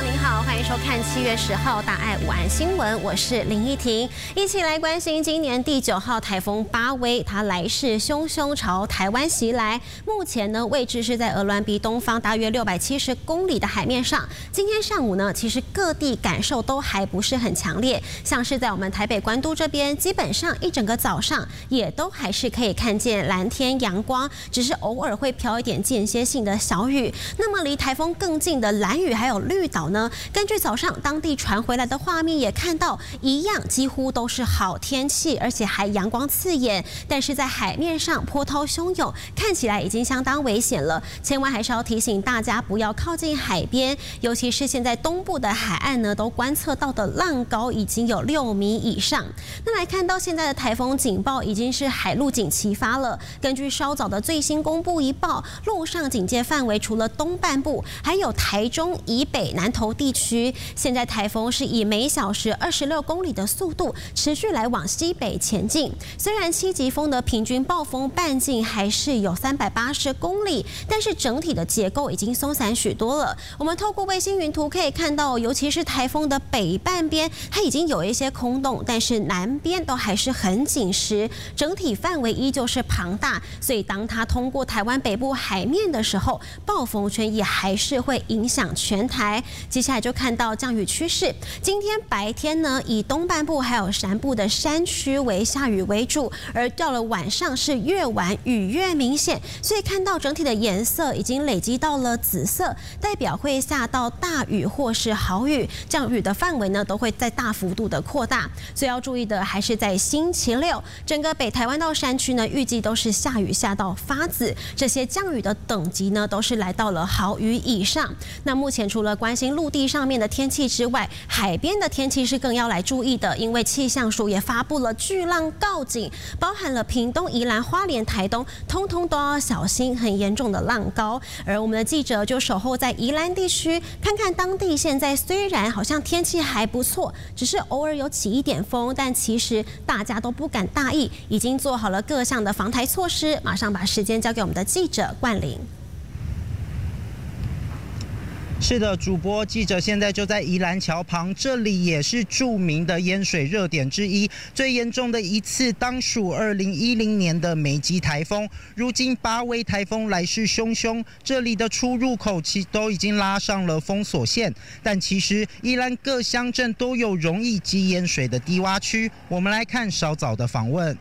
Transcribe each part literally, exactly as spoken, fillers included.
您好，欢迎收看七月十号大爱午安新闻，我是林依婷，一起来关心今年第九号台风巴威，它来势汹汹朝台湾袭来，目前呢位置是在鹅銮鼻东方大约六百七十公里的海面上。今天上午呢，其实各地感受都还不是很强烈，像是在我们台北关都这边，基本上一整个早上也都还是可以看见蓝天阳光，只是偶尔会飘一点间歇性的小雨。那么离台风更近的兰屿还有绿岛呢，根据早上当地传回来的画面也看到，一样几乎都是好天气，而且还阳光刺眼。但是在海面上波涛汹涌，看起来已经相当危险了。千万还是要提醒大家不要靠近海边，尤其是现在东部的海岸呢，都观测到的浪高已经有六米以上。那来看到现在的台风警报已经是海陆警齐发了。根据稍早的最新公布一报，陆上警戒范围除了东半部，还有台中以北南投地区。现在台风是以每小时二十六公里的速度持续来往西北前进。虽然七级风的平均暴风半径还是有三百八十公里，但是整体的结构已经松散许多了。我们透过卫星云图可以看到，尤其是台风的北半边，它已经有一些空洞，但是南边都还是很紧实，整体范围依旧是庞大。所以当它通过台湾北部海面的时候，暴风圈也还是会影响全台。接下来就看到降雨趋势。今天白天呢，以东半部还有南部的山区为下雨为主，而到了晚上是越晚雨越明显，所以看到整体的颜色已经累积到了紫色，代表会下到大雨或是豪雨，降雨的范围呢都会在大幅度的扩大。所以要注意的还是在星期六，整个北台湾到山区呢，预计都是下雨下到发紫，这些降雨的等级呢都是来到了豪雨以上。那目前除了关心陆地上面的天气之外，海边的天气是更要来注意的，因为气象署也发布了巨浪告警，包含了屏东、宜兰、花莲、台东，通通都要小心很严重的浪高。而我们的记者就守候在宜兰地区，看看当地现在虽然好像天气还不错，只是偶尔有起一点风，但其实大家都不敢大意，已经做好了各项的防台措施。马上把时间交给我们的记者冠霖。 是的，主播记者现在就在宜兰桥旁，这里也是著名的淹水热点之一。最严重的一次当属二零一零年的美吉台风，如今巴威台风来势汹汹，这里的出入口其都已经拉上了封锁线。但其实宜兰各乡镇都有容易积淹水的低洼区。我们来看稍早的访问。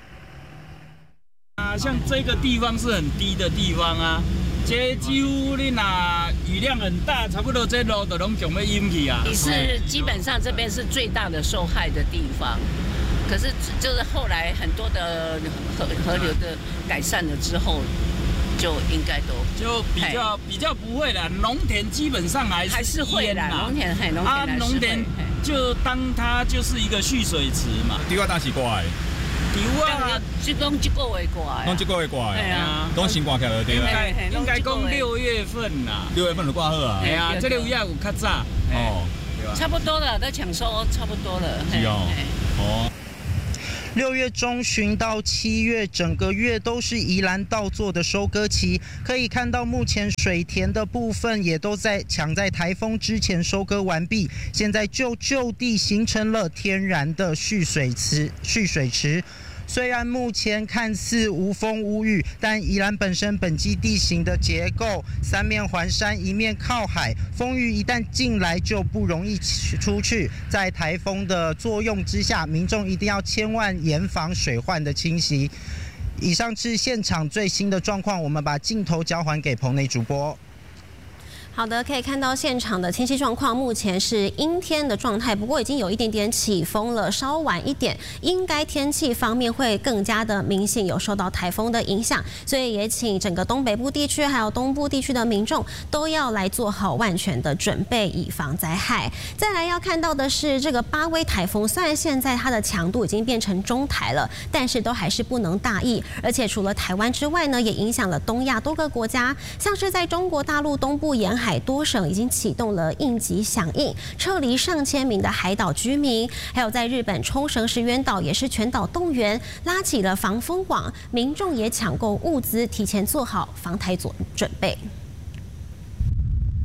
啊，像这个地方是很低的地方啊。这几乎你那雨量很大，差不多这路都拢全要淹去啊。 是基本上这边是最大的受害的地方，可是就是后来很多的河河流的改善了之后，就应该都就比较比较不会了。农田基本上还是还是会啦，农田嘿，农田啊，农田就当它就是一个蓄水池嘛。 第二大是过来。 丢啊！ 是讲一个月过来， 讲一个月过来， 对啊， 讲新挂起来对啦。 应该讲六月份啦， 六月份就挂好啊。 哎呀，这个有有较早哦， 差不多了，在抢收差不多了。 是哦，哦。 六月中旬到七月，整个月都是宜兰稻作的收割期。可以看到，目前水田的部分也都在抢在台风之前收割完毕，现在就就地形成了天然的蓄水池。蓄水池。虽然目前看似无风无雨，但宜兰本身本基地形的结构，三面环山，一面靠海，风雨一旦进来就不容易出去。在台风的作用之下，民众一定要千万严防水患的侵袭。以上是现场最新的状况，我们把镜头交还给棚内主播。 好的，可以看到现场的天气状况，目前是阴天的状态，不过已经有一点点起风了，稍晚一点，应该天气方面会更加的明显，有受到台风的影响，所以也请整个东北部地区还有东部地区的民众都要来做好万全的准备，以防灾害。再来要看到的是这个巴威台风，虽然现在它的强度已经变成中台了，但是都还是不能大意，而且除了台湾之外呢，也影响了东亚多个国家，像是在中国大陆东部沿海多省已经启动了应急响应，撤离上千名的海岛居民，还有在日本冲绳石垣岛也是全岛动员，拉起了防风网，民众也抢购物资，提前做好防台准备。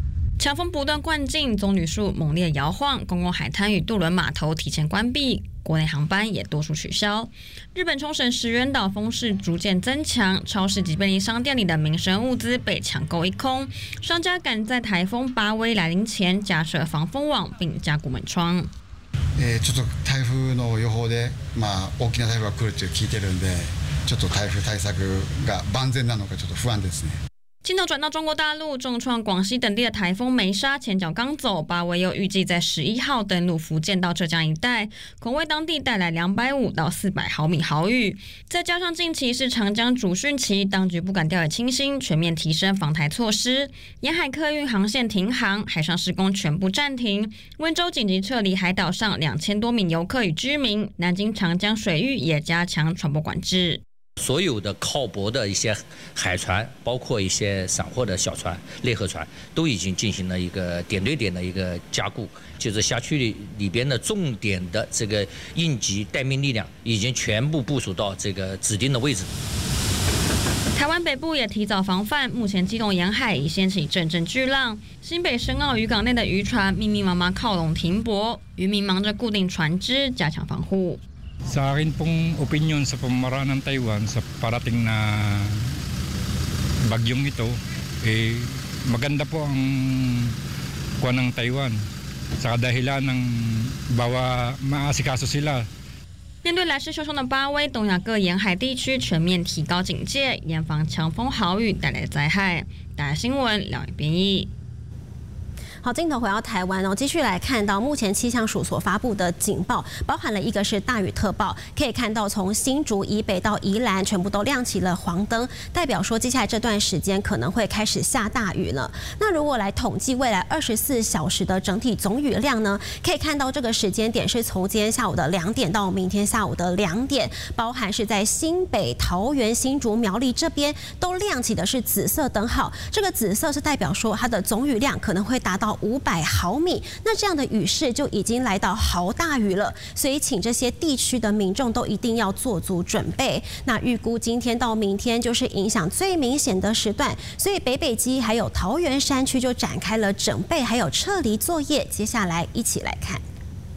强风不断灌进，棕榈树猛烈摇晃，公共海滩与渡轮码头提前关闭，国内航班也多数取消。日本冲绳石垣岛风势逐渐增强，超市及便利商店里的民生物资被抢购一空，商家赶在台风巴威来临前加设防风網并加固门窗。 えー、ちょっと台風の予報で、まあ大きな台風が来るって聞いてるんで、ちょっと台風対策が万全なのかちょっと不安ですね。 镜头转到中国大陆，重创广西等地的台风梅沙前脚刚走，巴威又预计在十一号登陆福建到浙江一带，恐为当地带来两百五到四百毫米豪雨。再加上近期是长江主汛期，当局不敢掉以轻心，全面提升防台措施，沿海客运航线停航，海上施工全部暂停。温州紧急撤离海岛上两千多名游客与居民，南京长江水域也加强船舶管制。 所有的靠泊的一些海船，包括一些散货的小船、内河船，都已经进行了一个点对点的一个加固。就是辖区里里边的重点的这个应急待命力量，已经全部部署到这个指定的位置。 台湾北部也提早防范，目前基隆沿海已掀起阵阵巨浪，新北深澳渔港内的渔船密密麻麻靠拢停泊，渔民忙着固定船只，加强防护。 Sa akin pong opinion sa pamamaraan ng Taiwan sa parating na bagyong ito, eh, maganda po ang kuha ng Taiwan. Sa kadahilan ng bawa maasikaso sila. 面对来势汹汹的巴威，东亚各沿海地区全面提高警戒，严防强风豪雨带来的灾害。大家新闻廖宇编译。 好，镜头回到台湾哦，继续来看到目前气象署所发布的警报，包含了一个是大雨特报，可以看到从新竹以北到宜兰全部都亮起了黄灯，代表说接下来这段时间可能会开始下大雨了。那如果来统计未来二十四小时的整体总雨量呢，可以看到这个时间点是从今天下午的两点到明天下午的两点，包含是在新北、桃园、新竹、苗栗这边都亮起的是紫色灯号，这个紫色是代表说它的总雨量可能会达到五百毫米，那这样的雨势就已经来到豪大雨了，所以请这些地区的民众都一定要做足准备。那预估今天到明天就是影响最明显的时段，所以北北基还有桃园山区就展开了整备还有撤离作业。接下来一起来看。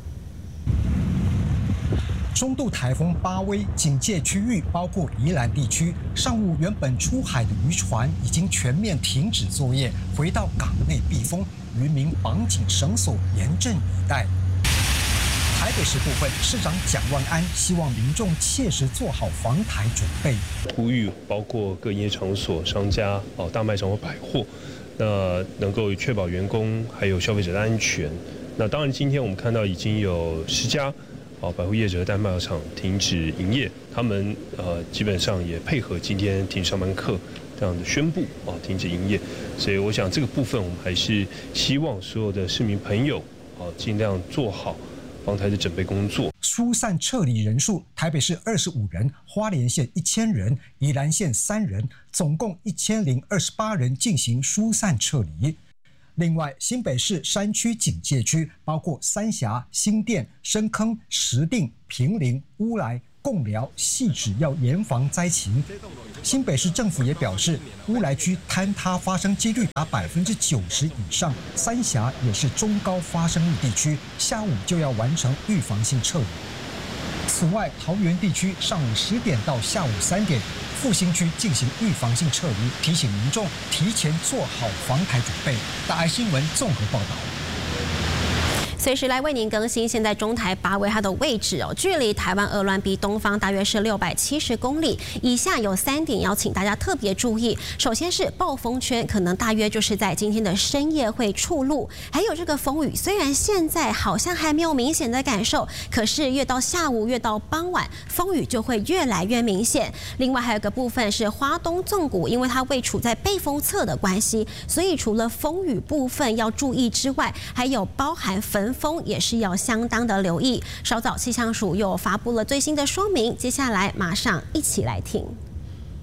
中度台风巴威警戒区域包括宜兰地区，上午原本出海的渔船已经全面停止作业，回到港内避风，渔民绑紧绳索，严阵以待。台北市部分，市长蒋万安希望民众切实做好防台准备， 呼吁包括各营业场所、商家、哦大卖场或百货，那能够确保员工还有消费者的安全。那当然，今天我们看到已经有十家。哦，百货业者、大卖场停止营业，他们呃基本上也配合今天停上班课这样的宣布啊，停止营业。所以我想这个部分我们还是希望所有的市民朋友啊，尽量做好防台的准备工作。 疏散撤离人数，台北市二十五人，花莲县一千人，宜兰县三人，总共一千零二十八人进行疏散撤离。另外，新北市山区警戒区包括三峡、新店、深坑、石碇、坪林、乌来、贡寮、汐止要严防灾情。新北市政府也表示，乌来区坍塌发生几率达百分之九十以上，三峡也是中高发生率地区，下午就要完成预防性撤离。此外，桃园地区上午十点到下午三点，复兴区进行预防性撤离，提醒民众提前做好防台准备。大爱新闻综合报道。 随时来为您更新现在中台巴威它的位置哦，距离台湾鹅銮鼻东方大约是六百七十公里。以下有三点要请大家特别注意，首先是暴风圈，可能大约就是在今天的深夜会触陆，还有这个风雨，虽然现在好像还没有明显的感受，可是越到下午越到傍晚，风雨就会越来越明显。另外还有个部分是花东纵谷，因为它位处在背风侧的关系，所以除了风雨部分要注意之外，还有包含焚风也是要相当的留意。稍早气象署又发布了最新的说明，接下来马上一起来听。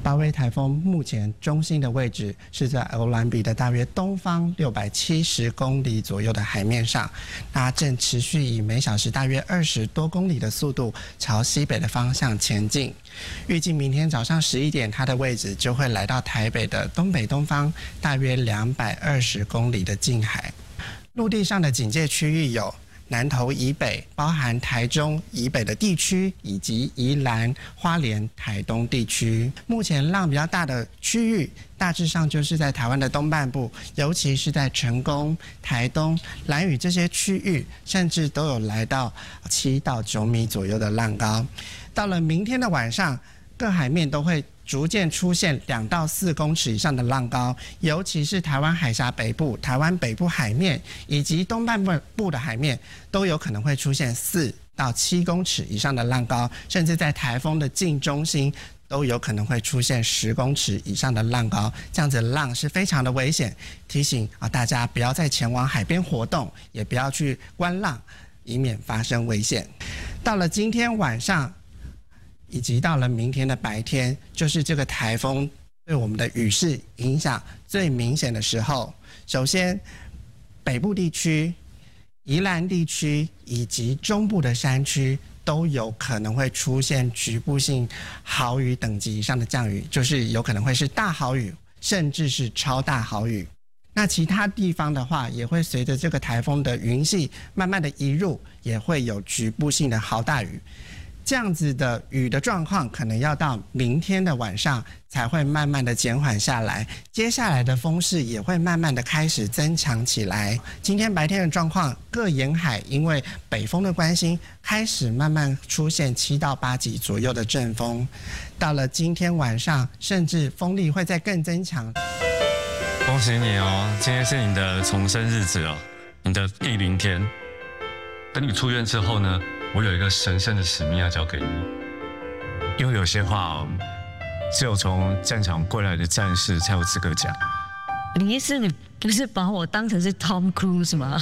巴威台风目前中心的位置是在欧兰比的大约东方六百七十公里左右的海面上，它正持续以每小时大约二十多公里的速度朝西北的方向前进。预计明天早上十一点，它的位置就会来到台北的东北东方大约两百二十公里的近海。陆地上的警戒区域有南投以北，包含台中以北的地区，以及宜兰、花莲、台东地区。目前浪比较大的区域，大致上就是在台湾的东半部，尤其是在成功、台东、兰屿这些区域，甚至都有来到七到九米左右的浪高。到了明天的晚上，各海面都会逐渐出现两到四公尺以上的浪高，尤其是台湾海峡北部、台湾北部海面以及东半部的海面，都有可能会出现四到七公尺以上的浪高，甚至在台风的近中心都有可能会出现十公尺以上的浪高。这样子的浪是非常的危险，提醒啊大家不要再前往海边活动，也不要去观浪，以免发生危险。到了今天晚上，以及到了明天的白天，就是这个台风对我们的雨势影响最明显的时候。首先，北部地区、宜兰地区以及中部的山区都有可能会出现局部性豪雨等级以上的降雨，就是有可能会是大豪雨，甚至是超大豪雨。那其他地方的话，也会随着这个台风的云系慢慢的移入，也会有局部性的豪大雨。这样子的雨的状况，可能要到明天的晚上才会慢慢的减缓下来，接下来的风势也会慢慢的开始增强起来。今天白天的状况，各沿海因为北风的关系，开始慢慢出现七到八级左右的阵风。到了今天晚上，甚至风力会再更增强。 恭喜你哦，今天是你的重生日子哦，你的第零天。等你出院之后呢，我有一个神圣的使命要交给你，因为有些话哦，只有从战场归来的战士才有资格讲。 你意思你不是把我当成是 Tom Cruise 吗？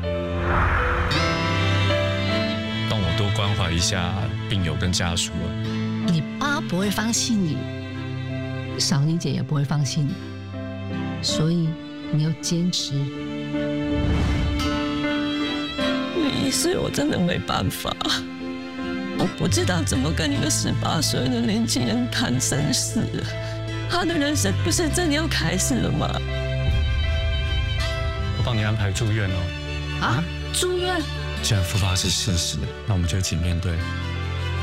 帮我多关怀一下病友跟家属了。 你爸不会放弃你，小妮姐也不会放弃你，所以你要坚持。 意思我真的没办法，我不知道怎么跟一个十八岁的年轻人谈生死，他的人生不是正要开始了吗？ 我帮你安排住院哦。 啊，住院？ 既然复发是事实，那我们就一起面对。